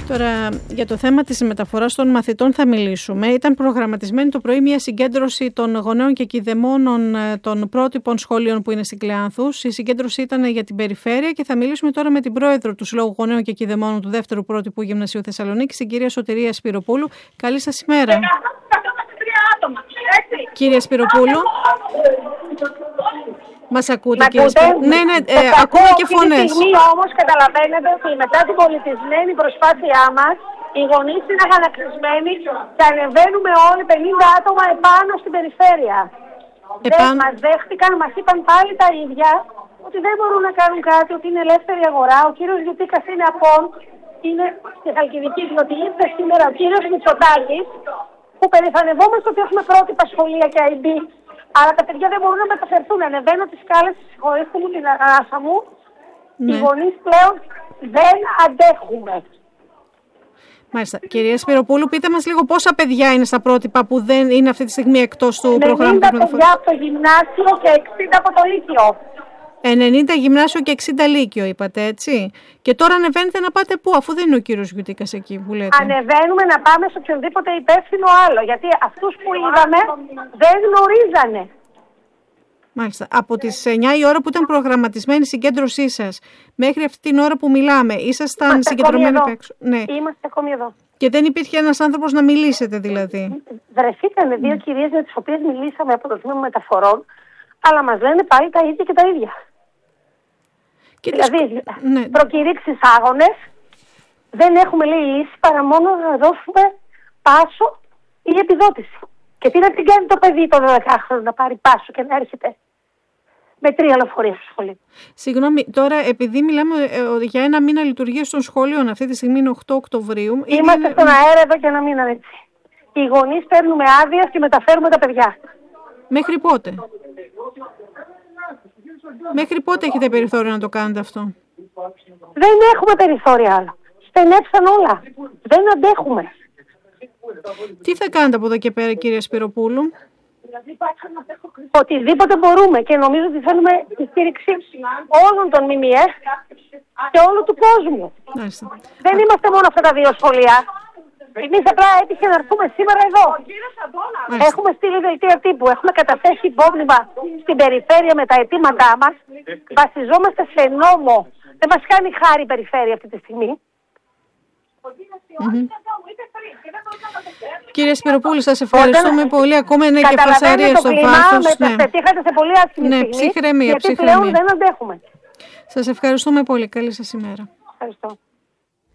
Τώρα για το θέμα της μεταφοράς των μαθητών θα μιλήσουμε. Ήταν προγραμματισμένη το πρωί μια συγκέντρωση των γονέων και κηδεμόνων των πρότυπων σχολείων που είναι στην Κλεάνθους. Η συγκέντρωση ήταν για την περιφέρεια και θα μιλήσουμε τώρα με την πρόεδρο του Συλλόγου Γονέων και Κηδεμόνων του Δεύτερου Πρότυπου Γυμνασίου Θεσσαλονίκης, την κυρία Σωτηρία Σπυροπούλου. Καλή σας ημέρα. Κύριε Σπυροπούλου. Μας ακούτε, κύριε Σπυροπούλου? Ναι, ακούμε και φωνές. Αυτή τη στιγμή όμως καταλαβαίνετε ότι μετά την πολιτισμένη προσπάθειά μας, οι γονείς είναι αγανακτισμένοι και ανεβαίνουμε όλοι 50 άτομα επάνω στην περιφέρεια. Δεν μας δέχτηκαν, μας είπαν πάλι τα ίδια, ότι δεν μπορούν να κάνουν κάτι, ότι είναι ελεύθερη αγορά. Ο κύριος Γιουτίκας είναι απόν, είναι στη Χαλκιδική, διότι ήρθε σήμερα ο κύριος Μητσοτάκης, που περηφανευόμαστε ότι έχουμε πρότυπα σχολεία και IB. Αλλά τα παιδιά δεν μπορούν να μεταφερθούν. Ανεβαίνω τις σκάλες, συγχωρήστε μου την ανάσα μου. Ναι. Οι γονείς πλέον δεν αντέχουμε. Μάλιστα. Κυρία Σπυροπούλου, πείτε μας λίγο πόσα παιδιά είναι στα πρότυπα που δεν είναι αυτή τη στιγμή εκτός του προγράμματος. 90 παιδιά από το γυμνάσιο και 60 από το λύκειο. 90 γυμνάσιο και 60 λύκειο, είπατε, έτσι. Και τώρα ανεβαίνετε να πάτε πού, αφού δεν είναι ο κύριος Γιουτίκας εκεί που λέτε? Ανεβαίνουμε να πάμε σε οποιονδήποτε υπεύθυνο άλλο. Γιατί αυτούς που είδαμε δεν γνωρίζανε. Μάλιστα. Από τις 9 η ώρα που ήταν προγραμματισμένη η συγκέντρωσή σας μέχρι αυτή την ώρα που μιλάμε, ήσασταν συγκεντρωμένοι απ' έξω? Ναι. Είμαστε ακόμη εδώ. Και δεν υπήρχε ένας άνθρωπος να μιλήσετε, δηλαδή? Βρεθήκανε δύο κυρίες με τις οποίες μιλήσαμε από το τμήμα μεταφορών, αλλά μας λένε πάλι τα ίδια και τα ίδια. Και δηλαδή, προκηρύξεις άγονες, δεν έχουμε λέει λύση παρά μόνο να δώσουμε πάσο ή επιδότηση. Και τι να την κάνει το παιδί το 12χρονο να πάρει πάσο και να έρχεται με 3 λεωφορεία στο σχολείο? Συγγνώμη, τώρα επειδή μιλάμε για ένα μήνα λειτουργίας των σχολείων, αυτή τη στιγμή είναι 8 Οκτωβρίου. Είμαστε στον αέρα εδώ και ένα μήνα έτσι. Οι γονείς παίρνουμε άδεια και μεταφέρουμε τα παιδιά. Μέχρι πότε? Μέχρι πότε έχετε περιθώριο να το κάνετε αυτό? Δεν έχουμε περιθώρια άλλο. Στενέψαν όλα. Δεν αντέχουμε. Τι θα κάνετε από εδώ και πέρα, κυρία Σπυροπούλου? Οτιδήποτε μπορούμε και νομίζω ότι θέλουμε τη στήριξη όλων των ΜΜΕ και όλου του κόσμου. Δεν είμαστε μόνο αυτά τα δύο σχολεία. Εμείς απλά έτυχε να έρθουμε σήμερα εδώ. Έχουμε στείλει δελτία τύπου, έχουμε καταθέσει υπόμνημα στην περιφέρεια με τα αιτήματά μας. Βασιζόμαστε σε νόμο. Δεν μας κάνει χάρη η περιφέρεια αυτή τη στιγμή. Κύριε Σπυροπούλου, σας ευχαριστούμε πολύ. Ακόμα είναι και φασαρία στο βάθος. Πετύχατε σε πολύ άσχημη στιγμή. Ψυχραιμία, γιατί πλέον δεν αντέχουμε. Σας ευχαριστούμε πολύ. Καλή σας ημέρα. Ευχαριστώ.